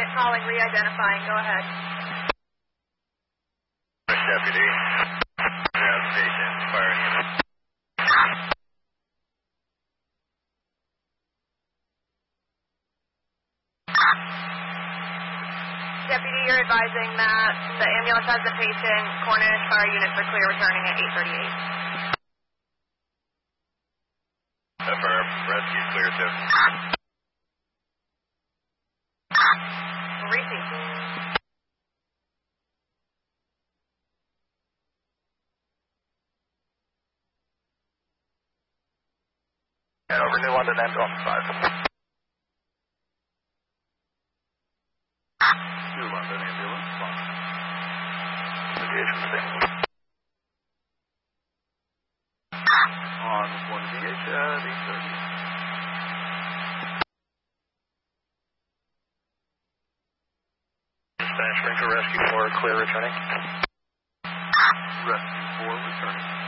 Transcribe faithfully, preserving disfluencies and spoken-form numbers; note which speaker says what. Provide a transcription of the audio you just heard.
Speaker 1: unit calling, re-identifying. Go ahead.
Speaker 2: Deputy. Ground station, fire unit.
Speaker 1: Deputy, you're advising that the ambulance has the patient. Cornish fire units are clear, returning at eight thirty-eight.
Speaker 2: Affirm. Rescue clear too.
Speaker 1: Receive.
Speaker 2: And over New London ambulance five. New London ambulance five. Engagement single. On one V H at eight thirty. Spanish Sprinkler Rescue four, clear returning. Rescue four returning.